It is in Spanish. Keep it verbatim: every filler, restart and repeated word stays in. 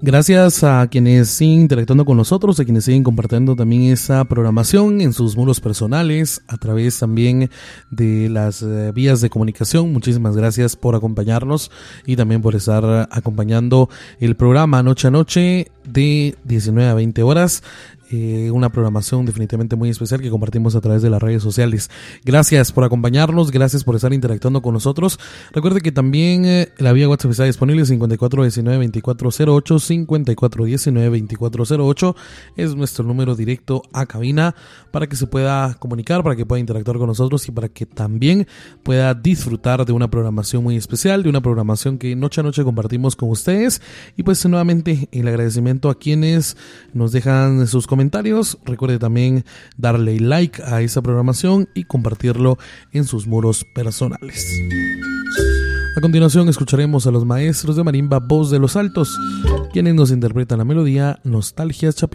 Gracias a quienes siguen interactuando con nosotros, a quienes siguen compartiendo también esa programación en sus muros personales, a través también de las eh, vías de comunicación. Muchísimas gracias por acompañarnos y también por estar acompañando el programa Noche a Noche de diecinueve a veinte horas. Eh, una programación definitivamente muy especial que compartimos a través de las redes sociales. Gracias por acompañarnos, gracias por estar interactuando con nosotros. Recuerde que también eh, la vía WhatsApp está disponible, cincuenta y cuatro diecinueve veinticuatro cero ocho, cincuenta y cuatro diecinueve veinticuatro cero ocho, es nuestro número directo a cabina para que se pueda comunicar, para que pueda interactuar con nosotros y para que también pueda disfrutar de una programación muy especial, de una programación que noche a noche compartimos con ustedes. Y pues nuevamente el agradecimiento a quienes nos dejan sus comentarios comentarios. Recuerde también darle like a esa programación y compartirlo en sus muros personales. A continuación escucharemos a los maestros de marimba Voz de los Altos, quienes nos interpretan la melodía Nostalgias Chapinero.